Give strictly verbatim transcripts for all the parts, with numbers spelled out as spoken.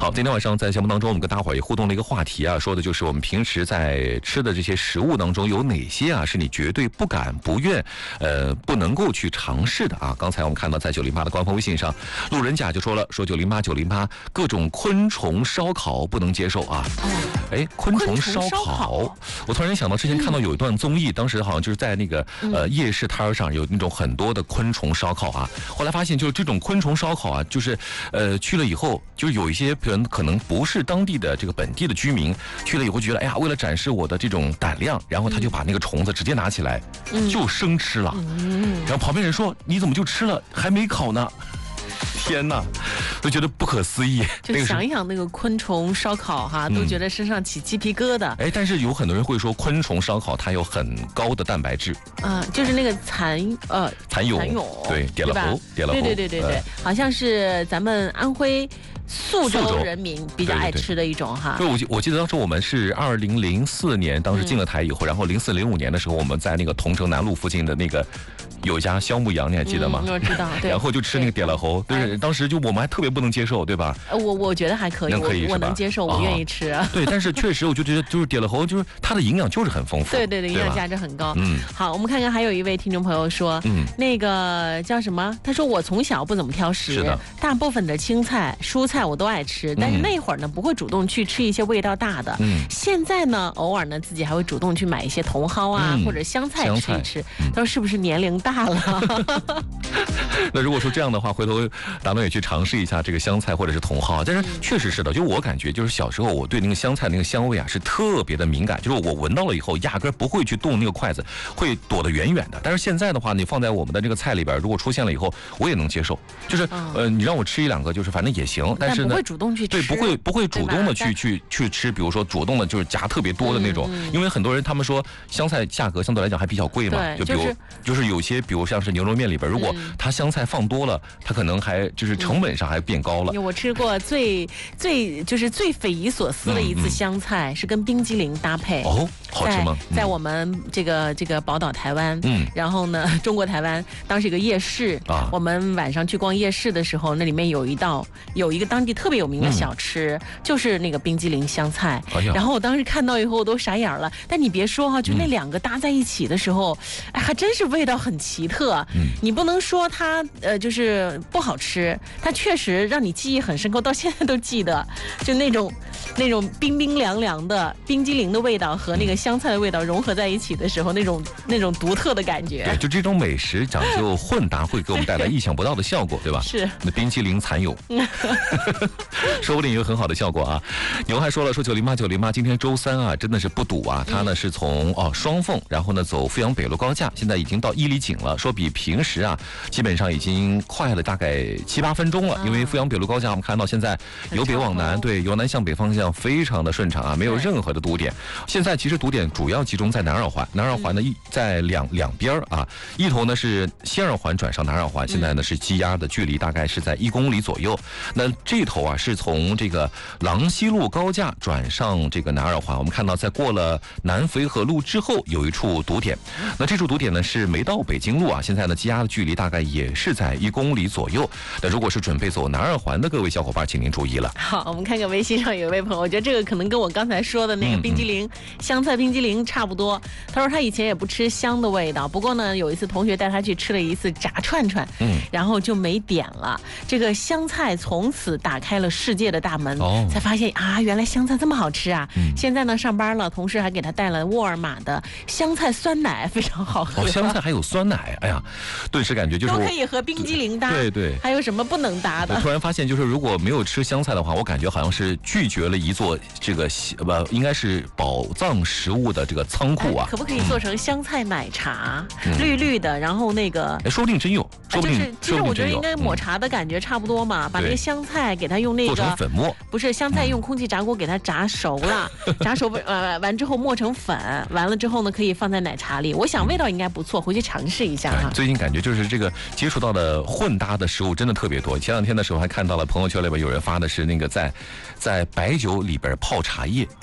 好，今天晚上在节目当中，我们跟大伙儿也互动了一个话题啊，说的就是我们平时在吃的这些食物当中有哪些啊是你绝对不敢、不愿、呃不能够去尝试的啊。刚才我们看到在九零八的官方微信上，路人甲就说了，说九零八九零八各种昆虫烧烤不能接受啊。哎，昆虫烧烤，我突然想到之前看到有一段综艺，当时好像就是在那个呃夜市摊上有那种很多的昆虫烧烤啊。后来发现就是这种昆虫烧烤啊，就是呃去了以后，就是有一些人可能不是当地的这个本地的居民，去了以后觉得哎呀，为了展示我的这种胆量，然后他就把那个虫子直接拿起来就生吃了。然后旁边人说你怎么就吃了，还没烤呢？天哪，都觉得不可思议。 就想一想那个昆虫烧烤哈，都觉得身上起鸡皮疙瘩。 哎，但是有很多人会说昆虫烧烤它有很高的蛋白质。 嗯，就是那个蚕呃蚕蛹， 蚕蛹对，点了喉，点了喉。 对对对对对，好像是咱们安徽宿州人民比较爱吃的一种哈。 就我我记得当时我们是二零零四年，当时进了台以后，然后零四零五年的时候，我们在那个桐城南路附近的那个有一家肖牧羊，你还记得吗？ 我知道，对。 然后就吃那个点了喉，对，当时就我们还特别不能接受，对吧？ 我我觉得还可以， 可以我能接受，我愿意吃。 对，但是确实我就觉得就是点了喉，就是它的营养就是很丰富。 对对对，营养价值很高。 嗯， 好，我们看看还有一位听众朋友说，嗯，那个叫什么？他说我从小不怎么挑食， 是的， 大部分的青菜、蔬菜我都爱吃，但是那会儿呢不会主动去吃一些味道大的。嗯，现在呢偶尔呢自己还会主动去买一些茼蒿啊、嗯、或者香菜吃一吃。嗯、他说是不是年龄大了？ 那如果说这样的话，回头达诺也去尝试一下这个香菜或者是茼蒿。但是确实是的，就我感觉就是小时候我对那个香菜那个香味啊是特别的敏感，就是我闻到了以后压根不会去动那个筷子，会躲得远远的。但是现在的话，你放在我们的这个菜里边，如果出现了以后，我也能接受。就是呃，你让我吃一两个，就是反正也行，但是呢， 不会主动去吃， 对，不会不会主动的去去去吃，比如说主动的就是夹特别多的那种，因为很多人他们说香菜价格相对来讲还比较贵嘛，就比如就是有些比如像是牛肉面里边，如果它香菜放多了，它可能还就是成本上还变高了。 我吃过最最就是最匪夷所思的一次香菜是跟冰激凌搭配哦，好吃吗？ 在我们这个这个宝岛台湾，嗯，然后呢，中国台湾当时有个夜市啊，我们晚上去逛夜市的时候，那里面有一道有一个当地特别有名的小吃，嗯、就是那个冰激凌香菜。哎、然后我当时看到以后我都傻眼了。但你别说哈、啊，就那两个搭在一起的时候，哎，还真是味道很奇特。嗯，你不能说它呃就是不好吃，它确实让你记忆很深刻，到现在都记得，就那种那种冰冰凉凉的冰激凌的味道和那个香菜的味道融合在一起的时候，那种那种独特的感觉。 对，就这种美食讲究混搭，会给我们带来意想不到的效果，对吧？ 是。 那冰淇淋蚕蛹，说不定有很好的效果啊。牛还说了，说九零八九零八，今天周三啊，真的是不堵啊。他呢是从哦双凤，然后呢走阜阳北路高架，现在已经到伊犁井了。说比平时啊，基本上已经快了大概七八分钟了。因为阜阳北路高架，我们看到现在由北往南，对，由南向北方向非常的顺畅啊，没有任何的堵点。现在其实堵点主要集中在南二环，南二环呢一在两两边啊，一头呢是西二环转上南二环，现在呢是积压的距离大概是在一公里左右。那这头啊是从这个郎西路高架转上这个南二环，我们看到在过了南淝河路之后有一处堵点，那这处堵点呢是没到北京路啊，现在呢积压的距离大概也是在一公里左右。那如果是准备走南二环的各位小伙伴，请您注意了。 好，我们看看微信上有一位朋友，我觉得这个可能跟我刚才说的那个冰激凌、嗯嗯、香菜冰激凌差不多。他说他以前也不吃香的味道，不过呢有一次同学带他去吃了一次炸串串，嗯，然后就没点了。这个香菜从此打开了世界的大门，哦，才发现啊，原来香菜这么好吃啊！嗯、现在呢上班了，同事还给他带了沃尔玛的香菜酸奶，非常好喝。 哦，香菜还有酸奶，哎呀，顿时感觉就是都可以和冰激凌搭， 对对。 还有什么不能搭的？ 突然发现，就是如果没有吃香菜的话，我感觉好像是拒绝了一座这个不应该是宝藏食物的这个仓库啊。 可不可以做成香菜奶茶，嗯、绿绿的，然后那个？ 哎，说不定真有，说不定、 就是其实我觉得应该抹茶的感觉差不多嘛，嗯、把那个香菜给它用那个做成粉末， 不是香菜用空气炸锅给它炸熟了，嗯、炸熟呃完之后磨成粉，完了之后呢可以放在奶茶里，我想味道应该不错，回去尝试一下哈。 最近感觉就是这个接触到的混搭的食物真的特别多。前两天的时候还看到了朋友圈里边有人发的是那个在在白酒里边泡茶叶。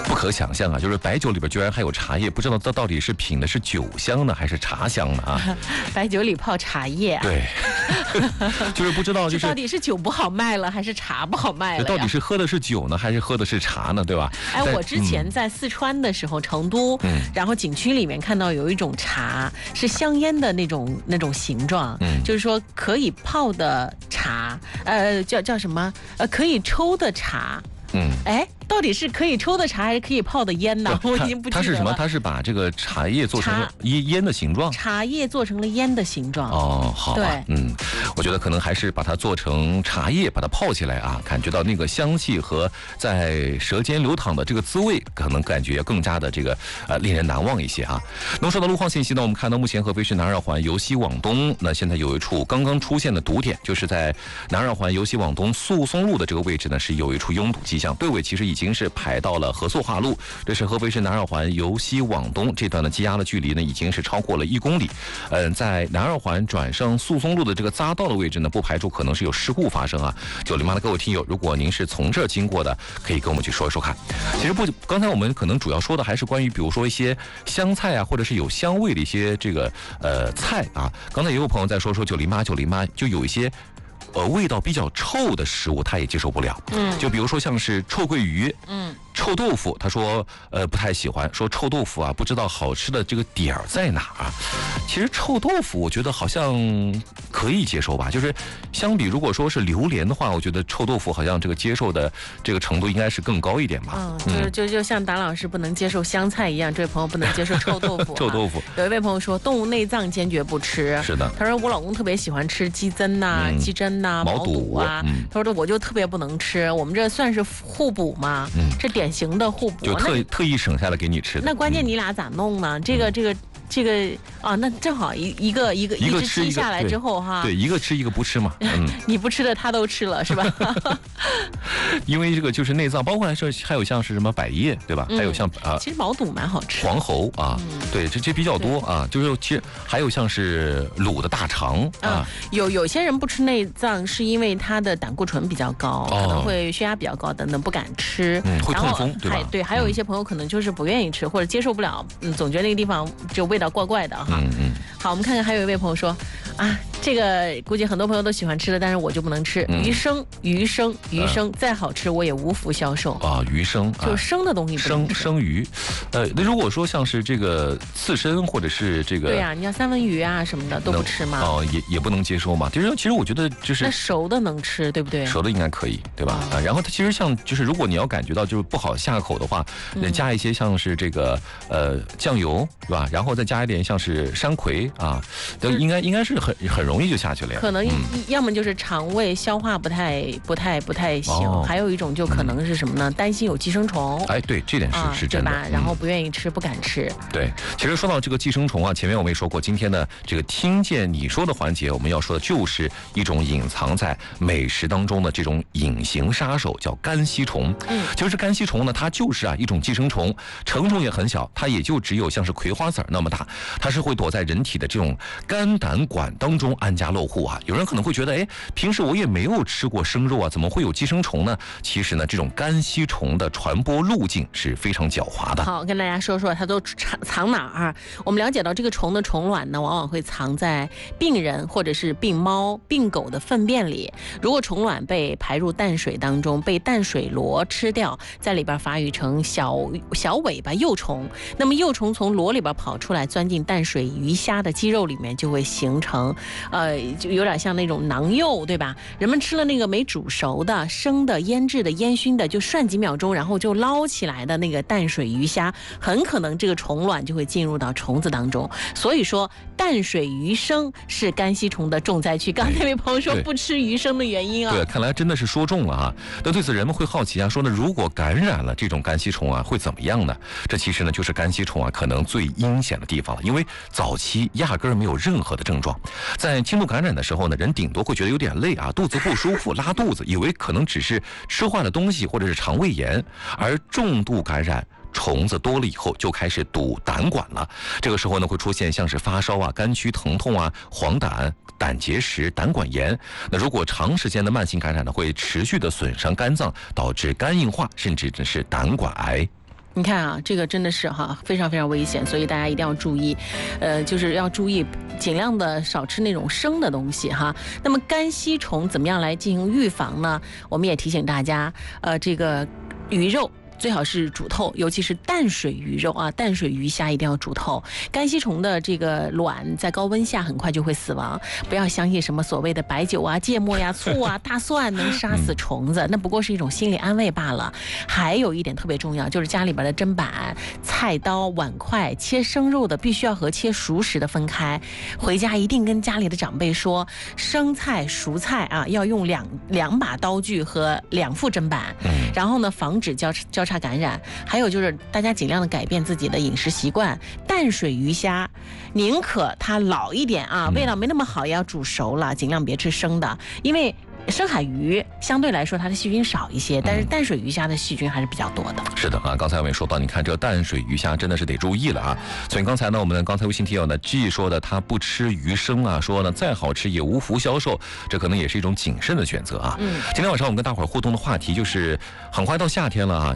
不可想象啊，就是白酒里边居然还有茶叶，不知道这到底是品的是酒香呢，还是茶香呢啊？ 白酒里泡茶叶、啊， 对，就是不知道就是到底是酒不好卖了，还是茶不好卖了？ 到底是喝的是酒呢，还是喝的是茶呢？对吧？ 哎，我之前在四川的时候，嗯、成都，嗯，然后景区里面看到有一种茶是香烟的那种那种形状，嗯，就是说可以泡的茶，呃，叫叫什么？呃，可以抽的茶。嗯，哎，到底是可以抽的茶还是可以泡的烟呢？我已经不记得了。它是什么？它是把这个茶叶做成了烟烟的形状。 茶叶做成了烟的形状。 哦，好吧，嗯，我觉得可能还是把它做成茶叶，把它泡起来啊，感觉到那个香气和在舌尖流淌的这个滋味，可能感觉更加的这个呃令人难忘一些啊。那么说到路况信息呢，我们看到目前合肥市南二环由西往东，那现在有一处刚刚出现的堵点，就是在南二环由西往东诉松路的这个位置呢，是有一处拥堵迹象。队尾其实已经是排到了合作化路，这是合肥市南二环由西往东这段的积压的距离呢，已经是超过了一公里。嗯，在南二环转上诉松路的这个匝道的位置呢，不排除可能是有事故发生啊。九零八的各位听友，如果您是从这儿经过的，可以跟我们去说一说看。其实不，刚才我们可能主要说的还是关于，比如说一些香菜啊，或者是有香味的一些这个呃菜啊。刚才也有朋友在说说九零八九零八，就有一些。呃，味道比较臭的食物，他也接受不了。嗯，就比如说像是臭鳜鱼，嗯，臭豆腐，他说呃不太喜欢，说臭豆腐啊，不知道好吃的这个点儿在哪儿。其实臭豆腐，我觉得好像可以接受吧。就是相比如果说是榴莲的话，我觉得臭豆腐好像这个接受的这个程度应该是更高一点吧。 嗯，就是就就像达老师不能接受香菜一样，这位朋友不能接受臭豆腐、啊。 臭豆腐。 有一位朋友说动物内脏坚决不吃。 是的。 他说我老公特别喜欢吃鸡胗呐、啊、鸡胗。呐，毛肚啊，嗯、他说我就特别不能吃，我们这算是互补吗？嗯，是典型的互补， 就特特意省下来给你吃的。 那关键你俩咋弄呢？嗯、这个这个这个啊，那正好一一个一个一直吃下来之后哈， 对，一个吃一个不吃嘛。嗯， 你不吃的他都吃了是吧？ 因为这个就是内脏，包括还是还有像是什么百叶，对吧？嗯、还有像啊， 其实毛肚蛮好吃， 黄喉啊，嗯、对，这这比较多啊。就是其实还有像是卤的大肠啊， 嗯、有有些人不吃内脏。是因为它的胆固醇比较高，哦、可能会血压比较高等等，不敢吃， 嗯、会痛风，对吧？ 对，还有一些朋友可能就是不愿意吃，嗯、或者接受不了，嗯，总觉得那个地方就味道怪怪的哈。嗯嗯。好，我们看看还有一位朋友说，啊，这个估计很多朋友都喜欢吃的，但是我就不能吃。嗯、鱼生，鱼生，鱼生，嗯、再好吃我也无福消受啊。鱼生， 就生的东西不能吃， 生生鱼，呃，那如果说像是这个刺身或者是这个， 对呀、啊，你像三文鱼啊什么的都不吃吗？ 哦，也也不能接受嘛。其实其实我觉得就是。 那熟的能吃，对不对？ 熟的应该可以，对吧？啊、嗯，然后它其实像就是，如果你要感觉到就是不好下口的话，嗯、加一些像是这个呃酱油，对吧？然后再加一点像是山葵啊，都应该应该是很很容易就下去了呀。 可能、嗯、要么就是肠胃消化不太不太不太行，哦、还有一种就可能是什么呢？担心有寄生虫。 哎，对，这点是、啊、是真的， 对吧？然后不愿意吃，不敢吃。 对，其实说到这个寄生虫啊，前面我们也说过，今天呢这个听见你说的环节，我们要说的就是一种隐藏在美食当中的这种隐形杀手，叫肝吸虫。嗯，就是肝吸虫呢，它就是啊一种寄生虫，成虫也很小，它也就只有像是葵花籽那么大，它是会躲在人体的这种肝胆管当中安家落户啊。有人可能会觉得，哎，平时我也没有吃过生肉啊，怎么会有寄生虫呢？其实呢，这种肝吸虫的传播路径是非常狡猾的。 好，跟大家说说它都藏藏哪儿。我们了解到这个虫的虫卵呢，往往会藏在病人或者是病猫、病狗的粪便里。如果虫卵被排入淡水当中，被淡水螺吃掉，在里边发育成小小尾巴幼虫，那么幼虫从螺里边跑出来，钻进淡水鱼虾的肌肉里面，就会形成呃，就有点像那种囊幼，对吧？人们吃了那个没煮熟的、生的、腌制的、烟熏的，就涮几秒钟，然后就捞起来的那个淡水鱼虾，很可能这个虫卵就会进入到虫子当中。所以说，淡水鱼生是肝吸虫的重灾区。刚才那位朋友说不吃鱼生的原因啊， 对，看来真的是说中了啊。那对此人们会好奇啊，说呢，如果感染了这种肝吸虫啊，会怎么样呢？这其实呢，就是肝吸虫啊可能最阴险的地方了，因为早期压根儿没有任何的症状，在轻度感染的时候呢，人顶多会觉得有点累啊，肚子不舒服，拉肚子，以为可能只是吃坏了东西或者是肠胃炎，而重度感染。虫子多了以后就开始堵胆管了，这个时候呢会出现像是发烧啊、肝区疼痛啊、黄疸、胆结石、胆管炎。那如果长时间的慢性感染呢，会持续的损伤肝脏，导致肝硬化，甚至是胆管癌。 你看啊，这个真的是哈非常非常危险，所以大家一定要注意，呃，就是要注意尽量的少吃那种生的东西哈。那么肝吸虫怎么样来进行预防呢？我们也提醒大家，呃，这个鱼肉最好是煮透，尤其是淡水鱼肉啊，淡水鱼虾一定要煮透。肝吸虫的这个卵在高温下很快就会死亡，不要相信什么所谓的白酒啊、芥末呀、醋啊、大蒜能杀死虫子，那不过是一种心理安慰罢了。还有一点特别重要，就是家里边的砧板、菜刀、碗筷，切生肉的必须要和切熟食的分开。回家一定跟家里的长辈说，生菜、熟菜啊要用两两把刀具和两副砧板，然后呢，防止交交叉感染。还有就是大家尽量的改变自己的饮食习惯，淡水鱼虾宁可它老一点啊，味道没那么好也要煮熟了，尽量别吃生的，因为深海鱼相对来说它的细菌少一些，但是淡水鱼虾的细菌还是比较多的。 是的啊，刚才我们也说到，你看这淡水鱼虾真的是得注意了啊。所以刚才呢，我们刚才微信听友呢 G 说的，他不吃鱼生啊，说呢再好吃也无福消受，这可能也是一种谨慎的选择啊。嗯，今天晚上我们跟大伙儿互动的话题就是，很快到夏天了啊。